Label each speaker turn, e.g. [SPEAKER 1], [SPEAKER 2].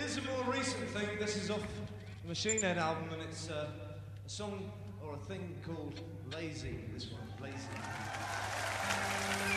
[SPEAKER 1] is a more recent thing. This is off the Machine Head album, and it's a song or a thing called Lazy. This one, Lazy.